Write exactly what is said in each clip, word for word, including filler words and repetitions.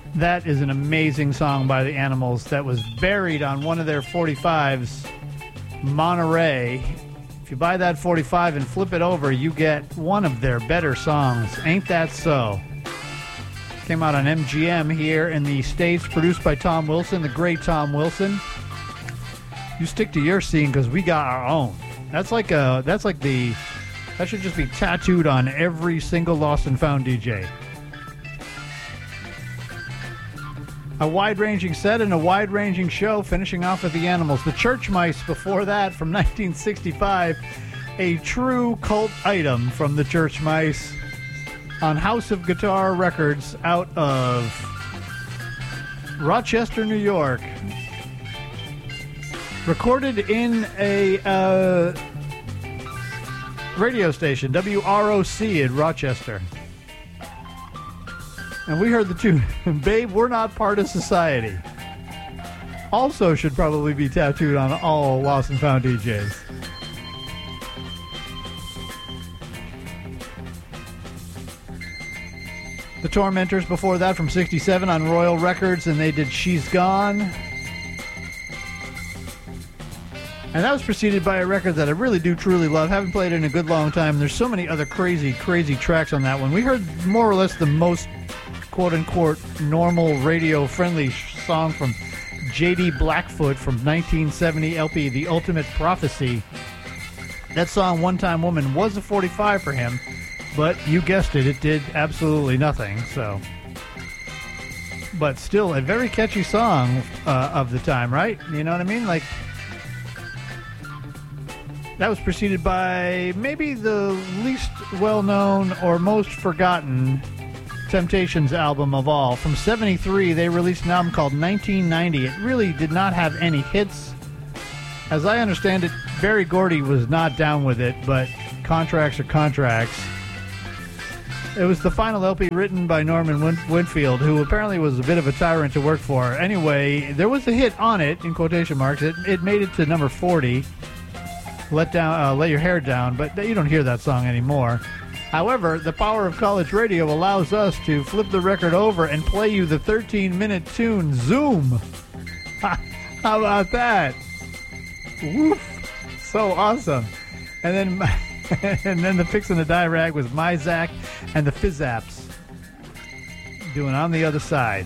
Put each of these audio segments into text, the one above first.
That is an amazing song by the Animals that was buried on one of their forty-fives, Monterey. If you buy that forty-five and flip it over, you get one of their better songs, Ain't That So? Came out on M G M here in the States, produced by Tom Wilson, the great Tom Wilson. You stick to your scene because we got our own. That's like a, that's like the, that should just be tattooed on every single Lost and Found D J. A wide-ranging set and a wide-ranging show, finishing off with the Animals. The Church Mice before that from nineteen sixty-five, a true cult item from the Church Mice on House of Guitar Records out of Rochester, New York. Recorded in a uh, radio station, W R O C in Rochester. And we heard the tune, Babe, We're Not Part of Society. Also should probably be tattooed on all Lost and Found D Js. The Tormentors before that from sixty-seven on Royal Records, and they did She's Gone. And that was preceded by a record that I really do truly love. Haven't played it in a good long time. There's so many other crazy, crazy tracks on that one. We heard more or less the most quote-unquote normal radio-friendly song from J D Blackfoot from nineteen seventy L P, The Ultimate Prophecy. That song, One Time Woman, was a forty-five for him, but you guessed it, it did absolutely nothing, so. But still, a very catchy song uh, of the time, right? You know what I mean? Like, that was preceded by maybe the least well-known or most forgotten Temptations album of all. From seventy-three, they released an album called nineteen ninety. It really did not have any hits. As I understand it, Berry Gordy was not down with it, but contracts are contracts. It was the final L P written by Norman Win- Winfield, who apparently was a bit of a tyrant to work for. Anyway, there was a hit on it, in quotation marks. It, it made it to number forty. Let down, uh, Let Your Hair Down, but you don't hear that song anymore. However, the power of college radio allows us to flip the record over and play you the thirteen-minute tune, Zoom. How about that? Woof. So awesome. And then and then the Picks and the Dirag was Myzak and the Fizzaps doing On the Other Side.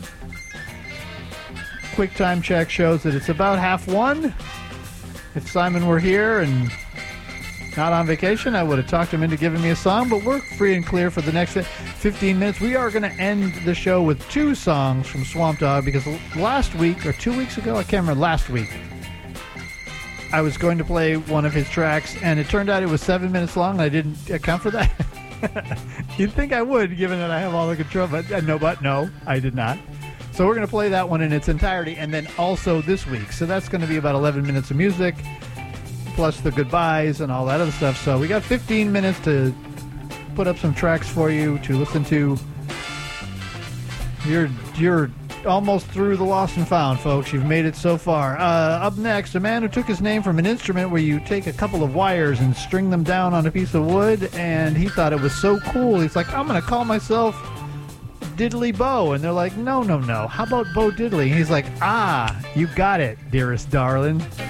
Quick time check shows that it's about half one. If Simon were here and not on vacation, I would have talked him into giving me a song, but we're free and clear for the next fifteen minutes. We are going to end the show with two songs from Swamp Dogg, because last week, or two weeks ago, I can't remember, last week, I was going to play one of his tracks, and it turned out it was seven minutes long, and I didn't account for that. You'd think I would, given that I have all the control, but uh, no, but no, I did not. So we're going to play that one in its entirety, and then also this week. So that's going to be about eleven minutes of music, plus the goodbyes and all that other stuff. So we got fifteen minutes to put up some tracks for you to listen to. You're you're almost through the Lost and Found, folks. You've made it so far. Uh, up next, a man who took his name from an instrument where you take a couple of wires and string them down on a piece of wood, and he thought it was so cool. He's like, I'm going to call myself Diddley Bo. And they're like, no, no, no. How about Bo Diddley? And he's like, ah, you got it, dearest darling.